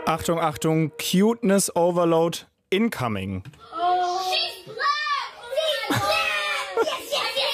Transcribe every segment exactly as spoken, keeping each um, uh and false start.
Achtung, Achtung, Cuteness Overload incoming. Oh. She's black! She's black! Yes, yes,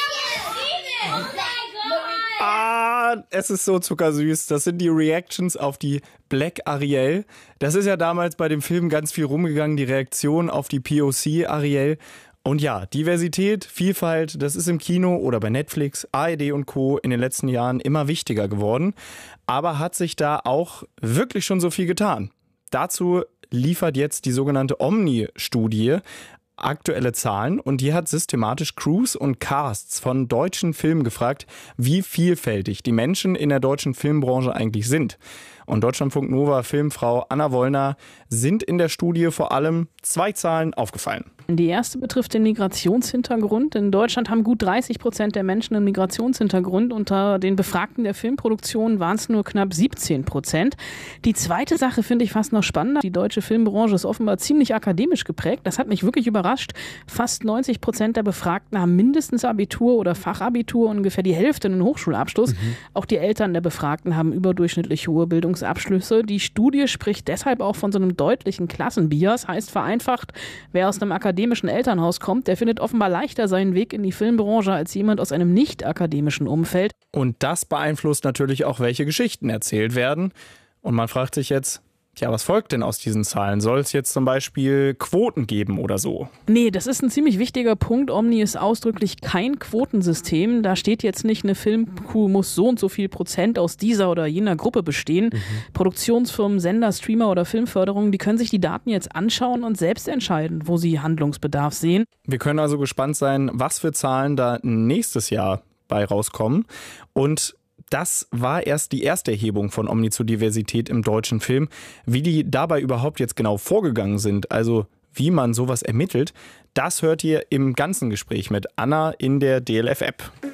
yes, yes! Oh my God! Ah, es ist so zuckersüß. Das sind die Reactions auf die Black Ariel. Das ist ja damals bei dem Film ganz viel rumgegangen, die Reaktion auf die P O C Ariel. Und ja, Diversität, Vielfalt, das ist im Kino oder bei Netflix, A R D und Co. in den letzten Jahren immer wichtiger geworden. Aber hat sich da auch wirklich schon so viel getan? Dazu liefert jetzt die sogenannte Omni-Studie aktuelle Zahlen und die hat systematisch Crews und Casts von deutschen Filmen gefragt, wie vielfältig die Menschen in der deutschen Filmbranche eigentlich sind. Und Deutschlandfunk Nova Filmfrau Anna Wollner sind in der Studie vor allem zwei Zahlen aufgefallen. Die erste betrifft den Migrationshintergrund. In Deutschland haben gut dreißig Prozent der Menschen einen Migrationshintergrund. Unter den Befragten der Filmproduktion waren es nur knapp siebzehn Prozent. Die zweite Sache finde ich fast noch spannender. Die deutsche Filmbranche ist offenbar ziemlich akademisch geprägt. Das hat mich wirklich überrascht. Fast neunzig Prozent der Befragten haben mindestens Abitur oder Fachabitur, ungefähr die Hälfte einen Hochschulabschluss. Mhm. Auch die Eltern der Befragten haben überdurchschnittlich hohe Bildungsabschlüsse. Die Studie spricht deshalb auch von so einem deutlichen Klassenbias. Heißt vereinfacht, wer aus einem akademischen Elternhaus kommt, der findet offenbar leichter seinen Weg in die Filmbranche als jemand aus einem nicht akademischen Umfeld. Und das beeinflusst natürlich auch, welche Geschichten erzählt werden. Und man fragt sich jetzt, tja, was folgt denn aus diesen Zahlen? Soll es jetzt zum Beispiel Quoten geben oder so? Nee, das ist ein ziemlich wichtiger Punkt. Omni ist ausdrücklich kein Quotensystem. Da steht jetzt nicht, eine Filmcrew muss so und so viel Prozent aus dieser oder jener Gruppe bestehen. Mhm. Produktionsfirmen, Sender, Streamer oder Filmförderung, die können sich die Daten jetzt anschauen und selbst entscheiden, wo sie Handlungsbedarf sehen. Wir können also gespannt sein, was für Zahlen da nächstes Jahr bei rauskommen. Und das war erst die erste Erhebung von Omni zur Diversität im deutschen Film. Wie die dabei überhaupt jetzt genau vorgegangen sind, also wie man sowas ermittelt, das hört ihr im ganzen Gespräch mit Anna in der D L F-App.